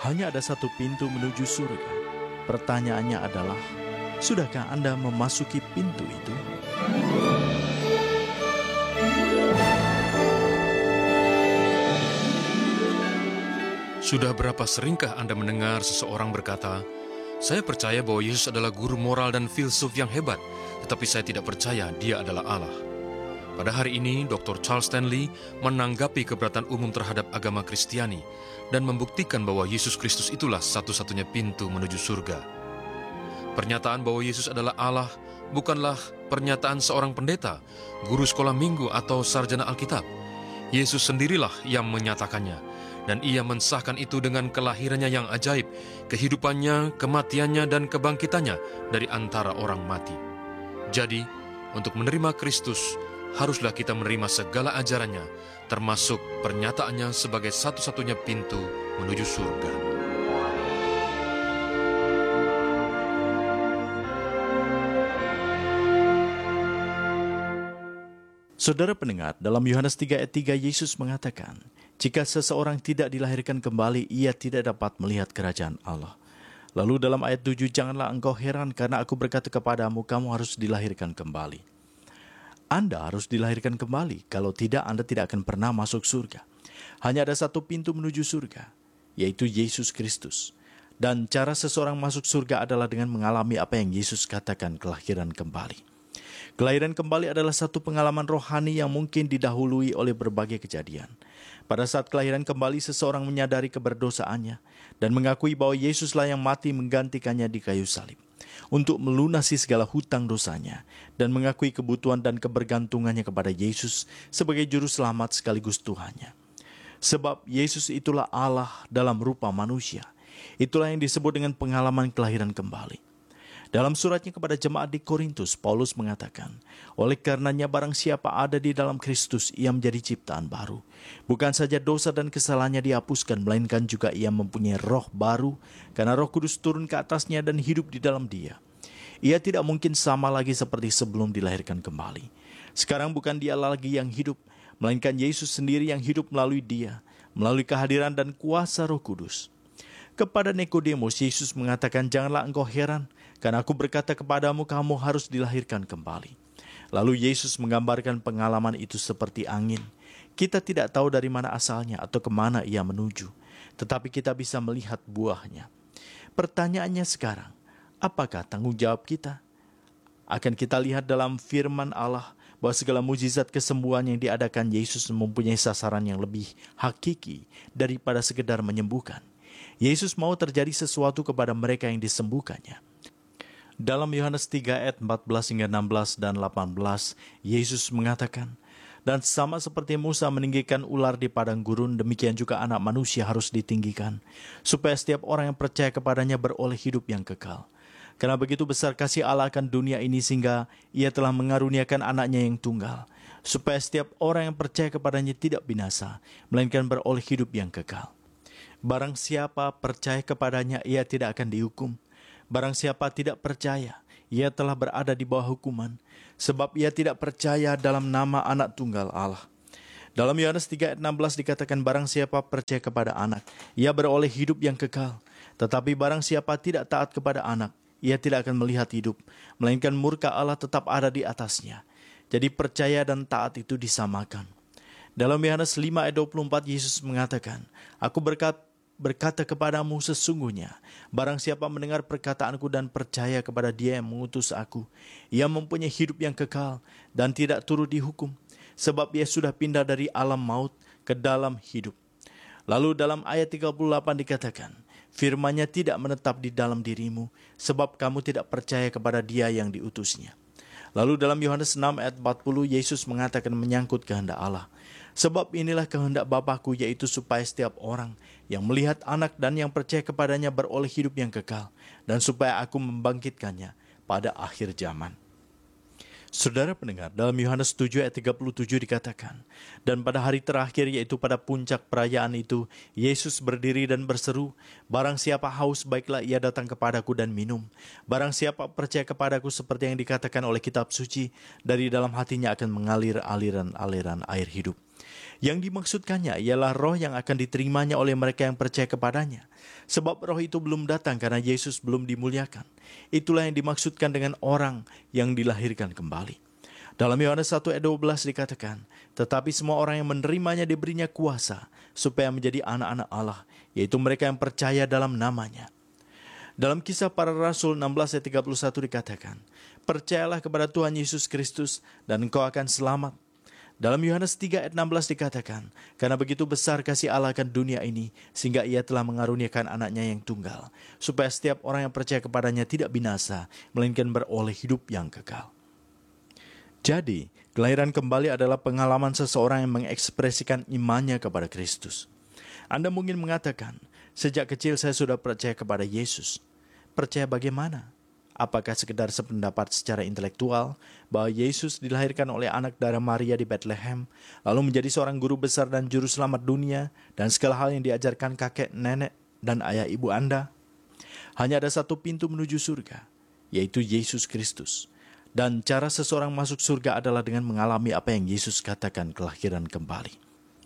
Hanya ada satu pintu menuju surga. Pertanyaannya adalah, sudahkah Anda memasuki pintu itu? Sudah berapa seringkah Anda mendengar seseorang berkata, "Saya percaya bahwa Yesus adalah guru moral dan filsuf yang hebat, tetapi saya tidak percaya Dia adalah Allah." Pada hari ini, Dr. Charles Stanley menanggapi keberatan umum terhadap agama Kristiani dan membuktikan bahwa Yesus Kristus itulah satu-satunya pintu menuju surga. Pernyataan bahwa Yesus adalah Allah bukanlah pernyataan seorang pendeta, guru sekolah minggu, atau sarjana Alkitab. Yesus sendirilah yang menyatakannya, dan Ia mensahkan itu dengan kelahirannya yang ajaib, kehidupannya, kematiannya, dan kebangkitannya dari antara orang mati. Jadi, untuk menerima Kristus, haruslah kita menerima segala ajarannya, termasuk pernyataannya sebagai satu-satunya pintu menuju surga. Saudara pendengar, dalam Yohanes 3 ayat 3 Yesus mengatakan, jika seseorang tidak dilahirkan kembali, ia tidak dapat melihat kerajaan Allah. Lalu dalam ayat 7, janganlah engkau heran karena aku berkata kepadamu, kamu harus dilahirkan kembali. Anda harus dilahirkan kembali, kalau tidak Anda tidak akan pernah masuk surga. Hanya ada satu pintu menuju surga, yaitu Yesus Kristus. Dan cara seseorang masuk surga adalah dengan mengalami apa yang Yesus katakan, kelahiran kembali. Kelahiran kembali adalah satu pengalaman rohani yang mungkin didahului oleh berbagai kejadian. Pada saat kelahiran kembali, seseorang menyadari keberdosaannya dan mengakui bahwa Yesuslah yang mati menggantikannya di kayu salib untuk melunasi segala hutang dosanya dan mengakui kebutuhan dan kebergantungannya kepada Yesus sebagai juru selamat sekaligus Tuhannya. Sebab Yesus itulah Allah dalam rupa manusia. Itulah yang disebut dengan pengalaman kelahiran kembali. Dalam suratnya kepada jemaat di Korintus, Paulus mengatakan, oleh karenanya barang siapa ada di dalam Kristus, ia menjadi ciptaan baru. Bukan saja dosa dan kesalahannya dihapuskan, melainkan juga ia mempunyai roh baru, karena Roh Kudus turun ke atasnya dan hidup di dalam dia. Ia tidak mungkin sama lagi seperti sebelum dilahirkan kembali. Sekarang bukan dia lagi yang hidup, melainkan Yesus sendiri yang hidup melalui dia, melalui kehadiran dan kuasa Roh Kudus. Kepada Nikodemus, Yesus mengatakan, janganlah engkau heran, karena aku berkata kepadamu, kamu harus dilahirkan kembali. Lalu Yesus menggambarkan pengalaman itu seperti angin. Kita tidak tahu dari mana asalnya atau kemana ia menuju, tetapi kita bisa melihat buahnya. Pertanyaannya sekarang, apakah tanggung jawab kita? Akan kita lihat dalam firman Allah bahwa segala mujizat kesembuhan yang diadakan Yesus mempunyai sasaran yang lebih hakiki daripada sekedar menyembuhkan. Yesus mau terjadi sesuatu kepada mereka yang disembuhkannya. Dalam Yohanes 3 ayat 14 hingga 16 dan 18, Yesus mengatakan, dan sama seperti Musa meninggikan ular di padang gurun, demikian juga anak manusia harus ditinggikan, supaya setiap orang yang percaya kepadanya beroleh hidup yang kekal. Karena begitu besar kasih Allah akan dunia ini sehingga ia telah mengaruniakan anaknya yang tunggal, supaya setiap orang yang percaya kepadanya tidak binasa, melainkan beroleh hidup yang kekal. Barang siapa percaya kepadanya, ia tidak akan dihukum. Barang siapa tidak percaya, ia telah berada di bawah hukuman, sebab ia tidak percaya dalam nama anak tunggal Allah. Dalam Yohanes 3 ayat 16 dikatakan, barang siapa percaya kepada anak, ia beroleh hidup yang kekal. Tetapi barang siapa tidak taat kepada anak, ia tidak akan melihat hidup, melainkan murka Allah tetap ada di atasnya. Jadi percaya dan taat itu disamakan. Dalam Yohanes 5 ayat 24 Yesus mengatakan, aku berkata kepadamu sesungguhnya, barang siapa mendengar perkataanku dan percaya kepada dia yang mengutus aku, ia mempunyai hidup yang kekal dan tidak turut dihukum, sebab ia sudah pindah dari alam maut ke dalam hidup. Lalu dalam ayat 38 dikatakan, firman-Nya tidak menetap di dalam dirimu, sebab kamu tidak percaya kepada dia yang diutusnya. Lalu dalam Yohanes 6 ayat 40 Yesus mengatakan menyangkut kehendak Allah, sebab inilah kehendak Bapa-Ku, yaitu supaya setiap orang yang melihat anak dan yang percaya kepadanya beroleh hidup yang kekal, dan supaya aku membangkitkannya pada akhir zaman. Saudara pendengar, dalam Yohanes 7 ayat 37 dikatakan, dan pada hari terakhir, yaitu pada puncak perayaan itu, Yesus berdiri dan berseru, barang siapa haus, baiklah ia datang kepadaku dan minum. Barang siapa percaya kepadaku, seperti yang dikatakan oleh kitab suci, dari dalam hatinya akan mengalir aliran-aliran air hidup. Yang dimaksudkannya ialah roh yang akan diterimanya oleh mereka yang percaya kepadanya. Sebab roh itu belum datang karena Yesus belum dimuliakan. Itulah yang dimaksudkan dengan orang yang dilahirkan kembali. Dalam Yohanes 1 ayat 12 dikatakan, tetapi semua orang yang menerimanya diberinya kuasa supaya menjadi anak-anak Allah, yaitu mereka yang percaya dalam namanya. Dalam Kisah Para Rasul 16 ayat 31 dikatakan, percayalah kepada Tuhan Yesus Kristus dan engkau akan selamat. Dalam Yohanes 3 ayat 16 dikatakan, karena begitu besar kasih Allah akan dunia ini, sehingga ia telah mengaruniakan anaknya yang tunggal, supaya setiap orang yang percaya kepadanya tidak binasa, melainkan beroleh hidup yang kekal. Jadi, kelahiran kembali adalah pengalaman seseorang yang mengekspresikan imannya kepada Kristus. Anda mungkin mengatakan, sejak kecil saya sudah percaya kepada Yesus. Percaya bagaimana? Apakah sekedar sependapat secara intelektual bahwa Yesus dilahirkan oleh anak darah Maria di Bethlehem, lalu menjadi seorang guru besar dan juru selamat dunia, dan segala hal yang diajarkan kakek, nenek, dan ayah ibu Anda? Hanya ada satu pintu menuju surga, yaitu Yesus Kristus. Dan cara seseorang masuk surga adalah dengan mengalami apa yang Yesus katakan kelahiran kembali.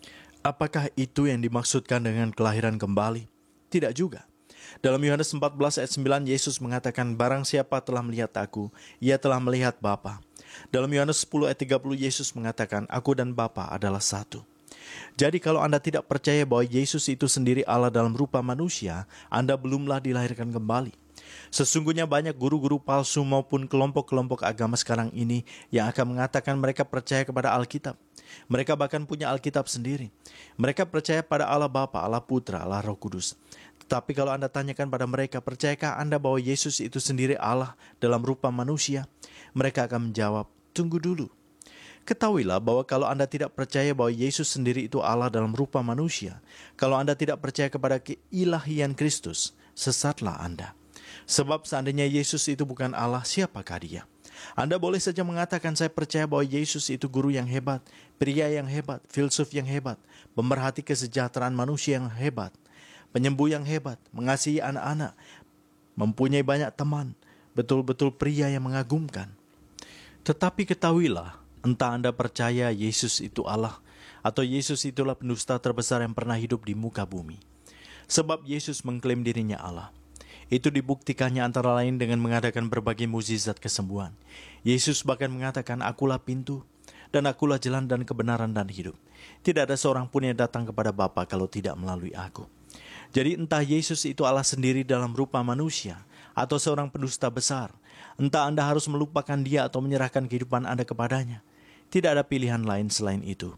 Apakah itu yang dimaksudkan dengan kelahiran kembali? Tidak juga. Dalam Yohanes 14 ayat 9, Yesus mengatakan, barang siapa telah melihat aku, ia telah melihat Bapa. Dalam Yohanes 10 ayat 30, Yesus mengatakan, aku dan Bapa adalah satu. Jadi kalau Anda tidak percaya bahwa Yesus itu sendiri Allah dalam rupa manusia, Anda belumlah dilahirkan kembali. Sesungguhnya banyak guru-guru palsu maupun kelompok-kelompok agama sekarang ini yang akan mengatakan mereka percaya kepada Alkitab. Mereka bahkan punya Alkitab sendiri. Mereka percaya pada Allah Bapa, Allah Putra, Allah Roh Kudus. Tetapi kalau Anda tanyakan pada mereka, percayakah Anda bahwa Yesus itu sendiri Allah dalam rupa manusia? Mereka akan menjawab, tunggu dulu. Ketahuilah bahwa kalau Anda tidak percaya bahwa Yesus sendiri itu Allah dalam rupa manusia, kalau Anda tidak percaya kepada keilahian Kristus, sesatlah Anda. Sebab seandainya Yesus itu bukan Allah, siapakah dia? Anda boleh saja mengatakan, saya percaya bahwa Yesus itu guru yang hebat, pria yang hebat, filsuf yang hebat, pemerhati kesejahteraan manusia yang hebat, penyembuh yang hebat, mengasihi anak-anak, mempunyai banyak teman, betul-betul pria yang mengagumkan. Tetapi ketahuilah, entah Anda percaya Yesus itu Allah, atau Yesus itulah pendusta terbesar yang pernah hidup di muka bumi. Sebab Yesus mengklaim dirinya Allah. Itu dibuktikannya antara lain dengan mengadakan berbagai mukjizat kesembuhan. Yesus bahkan mengatakan, akulah pintu, dan akulah jalan dan kebenaran dan hidup. Tidak ada seorang pun yang datang kepada Bapa kalau tidak melalui aku. Jadi entah Yesus itu Allah sendiri dalam rupa manusia, atau seorang pendusta besar, entah Anda harus melupakan dia atau menyerahkan kehidupan Anda kepadanya. Tidak ada pilihan lain selain itu.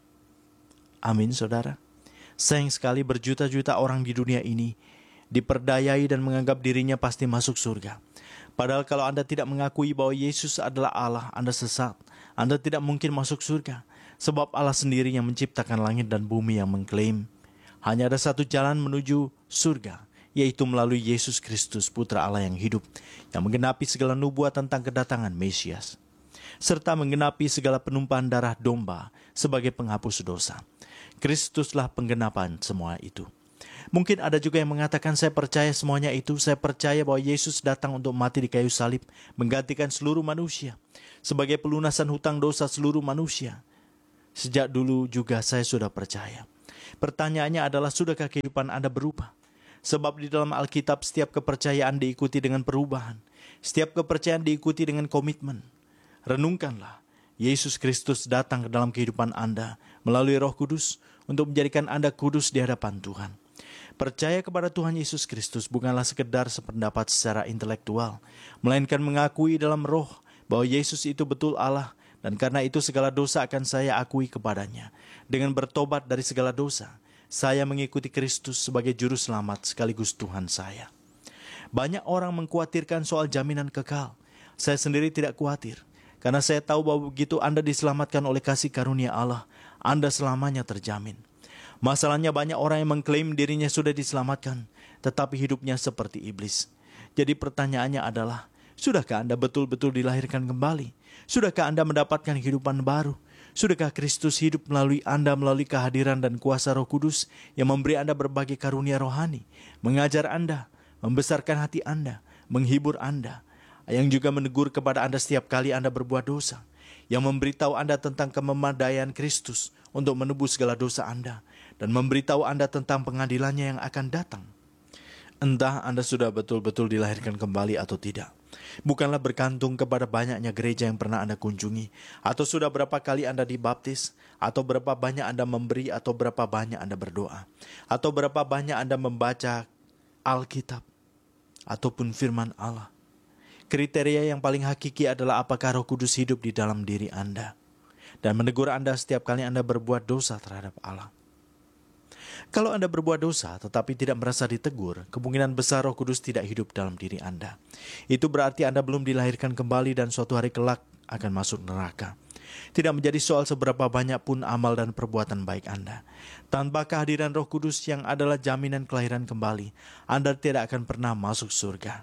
Amin, saudara. Sayang sekali berjuta-juta orang di dunia ini diperdayai dan menganggap dirinya pasti masuk surga. Padahal kalau Anda tidak mengakui bahwa Yesus adalah Allah, Anda sesat. Anda tidak mungkin masuk surga. Sebab Allah sendiri yang menciptakan langit dan bumi yang mengklaim hanya ada satu jalan menuju surga, yaitu melalui Yesus Kristus, Putra Allah yang hidup, yang menggenapi segala nubuat tentang kedatangan Mesias, serta menggenapi segala penumpahan darah domba sebagai penghapus dosa. Kristuslah penggenapan semua itu. Mungkin ada juga yang mengatakan, saya percaya semuanya itu, saya percaya bahwa Yesus datang untuk mati di kayu salib, menggantikan seluruh manusia, sebagai pelunasan hutang dosa seluruh manusia. Sejak dulu juga saya sudah percaya. Pertanyaannya adalah, sudahkah kehidupan Anda berubah? Sebab di dalam Alkitab setiap kepercayaan diikuti dengan perubahan. Setiap kepercayaan diikuti dengan komitmen. Renungkanlah, Yesus Kristus datang ke dalam kehidupan Anda melalui Roh Kudus untuk menjadikan Anda kudus di hadapan Tuhan. Percaya kepada Tuhan Yesus Kristus bukanlah sekedar sependapat secara intelektual, melainkan mengakui dalam roh bahwa Yesus itu betul Allah, dan karena itu segala dosa akan saya akui kepadanya. Dengan bertobat dari segala dosa, saya mengikuti Kristus sebagai juru selamat sekaligus Tuhan saya. Banyak orang mengkhawatirkan soal jaminan kekal. Saya sendiri tidak khawatir, karena saya tahu bahwa begitu Anda diselamatkan oleh kasih karunia Allah, Anda selamanya terjamin. Masalahnya banyak orang yang mengklaim dirinya sudah diselamatkan, tetapi hidupnya seperti iblis. Jadi pertanyaannya adalah, sudahkah Anda betul-betul dilahirkan kembali? Sudahkah Anda mendapatkan kehidupan baru? Sudahkah Kristus hidup melalui Anda melalui kehadiran dan kuasa Roh Kudus yang memberi Anda berbagai karunia rohani, mengajar Anda, membesarkan hati Anda, menghibur Anda, yang juga menegur kepada Anda setiap kali Anda berbuat dosa, yang memberitahu Anda tentang kememadaian Kristus untuk menebus segala dosa Anda dan memberitahu Anda tentang pengadilannya yang akan datang. Entah Anda sudah betul-betul dilahirkan kembali atau tidak, bukanlah bergantung kepada banyaknya gereja yang pernah Anda kunjungi, atau sudah berapa kali Anda dibaptis, atau berapa banyak Anda memberi, atau berapa banyak Anda berdoa, atau berapa banyak Anda membaca Alkitab, ataupun firman Allah. Kriteria yang paling hakiki adalah apakah Roh Kudus hidup di dalam diri Anda dan menegur Anda setiap kali Anda berbuat dosa terhadap Allah. Kalau Anda berbuat dosa tetapi tidak merasa ditegur, kemungkinan besar Roh Kudus tidak hidup dalam diri Anda. Itu berarti Anda belum dilahirkan kembali dan suatu hari kelak akan masuk neraka. Tidak menjadi soal seberapa banyak pun amal dan perbuatan baik Anda. Tanpa kehadiran Roh Kudus yang adalah jaminan kelahiran kembali, Anda tidak akan pernah masuk surga.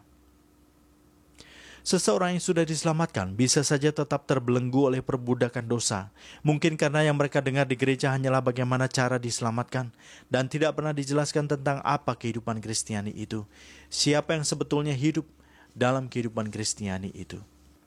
Seseorang yang sudah diselamatkan bisa saja tetap terbelenggu oleh perbudakan dosa. Mungkin karena yang mereka dengar di gereja hanyalah bagaimana cara diselamatkan dan tidak pernah dijelaskan tentang apa kehidupan Kristiani itu. Siapa yang sebetulnya hidup dalam kehidupan Kristiani itu.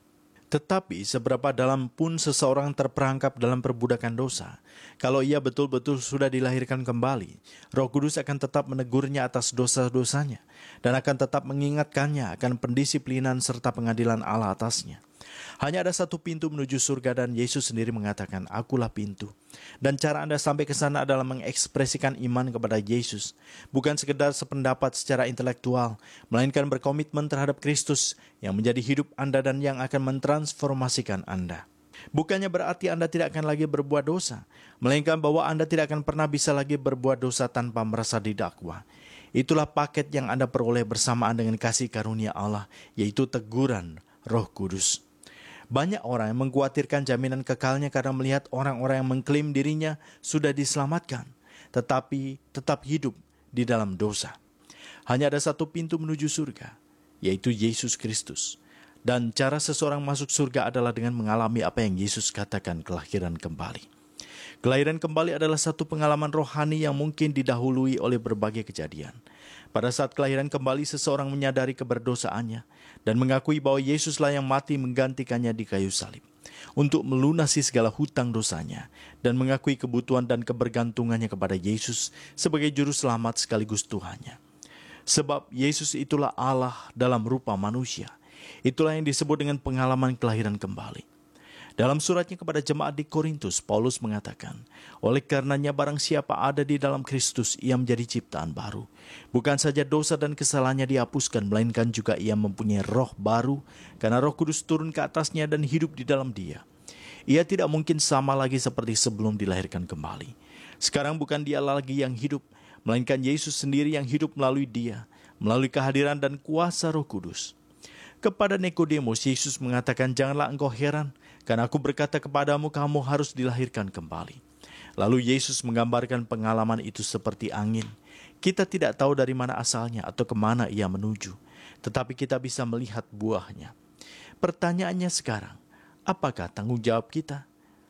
Tetapi seberapa dalam pun seseorang terperangkap dalam perbudakan dosa, kalau ia betul-betul sudah dilahirkan kembali, Roh Kudus akan tetap menegurnya atas dosa-dosanya dan akan tetap mengingatkannya akan pendisiplinan serta pengadilan Allah atasnya. Hanya ada satu pintu menuju surga dan Yesus sendiri mengatakan, "Akulah pintu." Dan cara Anda sampai ke sana adalah mengekspresikan iman kepada Yesus, bukan sekedar sependapat secara intelektual, melainkan berkomitmen terhadap Kristus yang menjadi hidup Anda dan yang akan mentransformasikan Anda. Bukannya berarti Anda tidak akan lagi berbuat dosa, melainkan bahwa Anda tidak akan pernah bisa lagi berbuat dosa tanpa merasa didakwa. Itulah paket yang Anda peroleh bersamaan dengan kasih karunia Allah, yaitu teguran Roh Kudus. Banyak orang yang mengkhawatirkan jaminan kekalnya karena melihat orang-orang yang mengklaim dirinya sudah diselamatkan, tetapi tetap hidup di dalam dosa. Hanya ada satu pintu menuju surga, yaitu Yesus Kristus. Dan cara seseorang masuk surga adalah dengan mengalami apa yang Yesus katakan kelahiran kembali. Kelahiran kembali adalah satu pengalaman rohani yang mungkin didahului oleh berbagai kejadian. Pada saat kelahiran kembali, seseorang menyadari keberdosaannya dan mengakui bahwa Yesuslah yang mati menggantikannya di kayu salib untuk melunasi segala hutang dosanya dan mengakui kebutuhan dan kebergantungannya kepada Yesus sebagai juru selamat sekaligus Tuhannya. Sebab Yesus itulah Allah dalam rupa manusia. Itulah yang disebut dengan pengalaman kelahiran kembali. Dalam suratnya kepada jemaat di Korintus, Paulus mengatakan, oleh karenanya barang siapa ada di dalam Kristus, ia menjadi ciptaan baru. Bukan saja dosa dan kesalahannya dihapuskan, melainkan juga ia mempunyai roh baru, karena Roh Kudus turun ke atasnya dan hidup di dalam dia. Ia tidak mungkin sama lagi seperti sebelum dilahirkan kembali. Sekarang bukan dia lagi yang hidup, melainkan Yesus sendiri yang hidup melalui dia, melalui kehadiran dan kuasa Roh Kudus. Kepada Nikodemus, Yesus mengatakan, "Janganlah engkau heran, karena aku berkata kepadamu, kamu harus dilahirkan kembali." Lalu Yesus menggambarkan pengalaman itu seperti angin. Kita tidak tahu dari mana asalnya atau kemana ia menuju, tetapi kita bisa melihat buahnya. Pertanyaannya sekarang, apakah tanggung jawab kita?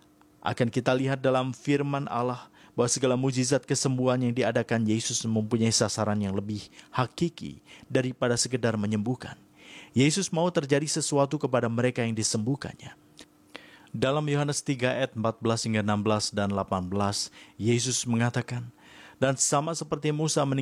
Akan kita lihat dalam firman Allah bahwa segala mujizat kesembuhan yang diadakan Yesus mempunyai sasaran yang lebih hakiki daripada sekedar menyembuhkan. Yesus mau terjadi sesuatu kepada mereka yang disembuhkannya. Dalam Yohanes 3 ayat 14 hingga 16 dan 18, Yesus mengatakan, "Dan sama seperti Musa